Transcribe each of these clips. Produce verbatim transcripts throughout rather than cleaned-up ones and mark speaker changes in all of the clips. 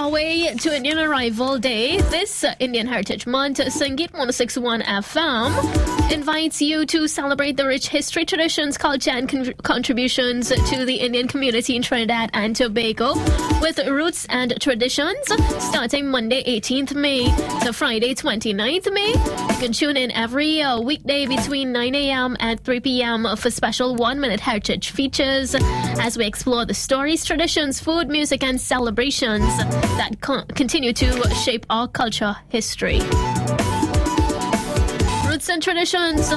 Speaker 1: our way to Indian Arrival Day. This uh, Indian Heritage Month, Sangeet one oh six point one F M invites you to celebrate the rich history, traditions, culture, and con- contributions to the Indian community in Trinidad and Tobago with roots and traditions starting Monday, eighteenth May to Friday, twenty-ninth May. You can tune in every uh, weekday between nine a.m. and three p.m. for special one-minute heritage features as we explore the stories, traditions, food, music, and celebrations that con- continue to shape our culture history. Roots and traditions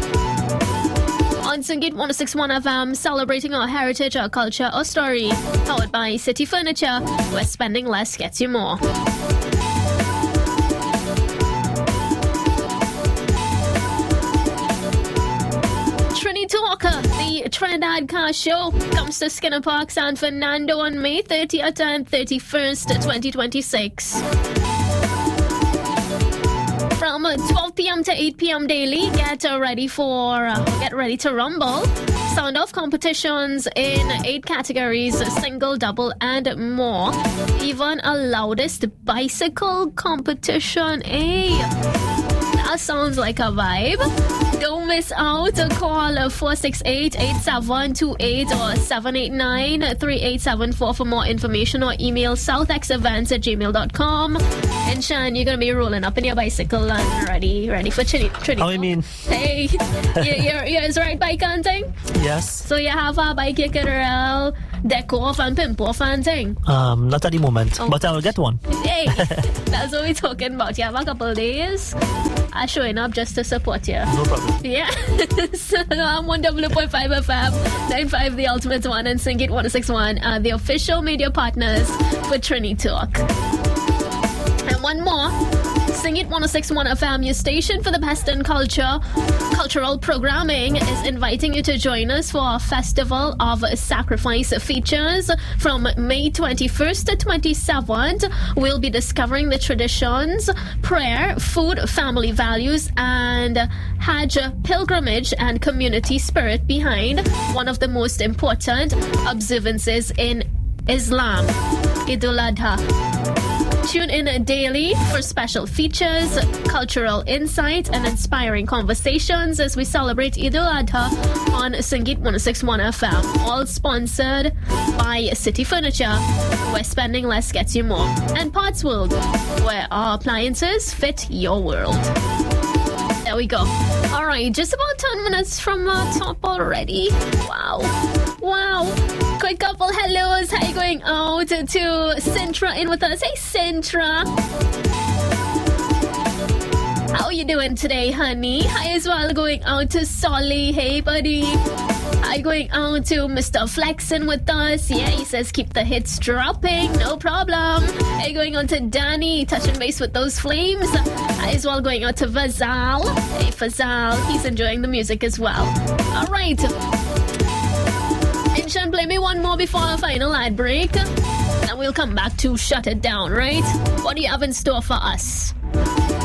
Speaker 1: on Sangeet one oh six point one F M, celebrating our heritage, our culture, our story. Powered by City Furniture, where spending less gets you more. Trini Talk, the Trinidad Car Show, comes to Skinner Park, San Fernando on May thirtieth and thirty-first, twenty twenty-six. From twelve p.m. to eight p.m. daily, get uh, ready for, uh, get ready to rumble. Sound off competitions in eight categories, single, double, and more. Even a loudest bicycle competition. Hey, that sounds like a vibe. Don't miss out. Call four six eight, eight seven two eight or seven eight nine, three eight seven four for more information, or email southexevents at gmail dot com. And Shan, you're going to be rolling up in your bicycle and ready ready for Trini. Trini.
Speaker 2: How you mean?
Speaker 1: Hey, you, you're, you're his right bike and thing?
Speaker 2: Yes.
Speaker 1: So you have a bike you can uh, deck off and pimp off and thing?
Speaker 2: Um, not at the moment, oh. but I will get one.
Speaker 1: Hey, that's what we're talking about. You have a couple of days. I'm showing up just to support you.
Speaker 2: No problem.
Speaker 1: Yeah. So I'm one W point five F M, nine five the ultimate one, and Sangeet one oh six point one, uh, the official media partners for Trini Talk. And one more, Sangeet one oh six point one F M, your station for the best in culture, cultural programming, is inviting you to join us for our Festival of Sacrifice features from May twenty-first to twenty-seventh. We'll be discovering the traditions, prayer, food, family values, and Hajj pilgrimage and community spirit behind one of the most important observances in Islam, Eid al-Adha. Tune in daily for special features, cultural insight, and inspiring conversations as we celebrate Eid al-Adha on Sangeet one oh six point one F M. All sponsored by City Furniture, where spending less gets you more, and Parts World, where our appliances fit your world. There we go. All right, just about ten minutes from uh, top already. Wow. Wow. Quick couple hellos. How you going out to Sintra in with us? Hey, Sintra. How you doing today, honey? Hi as well going out to Solly. Hey, buddy. Hi going out to Mister Flexin with us. Yeah, he says keep the hits dropping. No problem. Hey, going on to Danny, touching base with those flames. Hi as well going out to Fazal. Hey, Fazal. He's enjoying the music as well. All right. And Sean, play me one more before our final ad break. And we'll come back to shut it down, right? What do you have in store for us?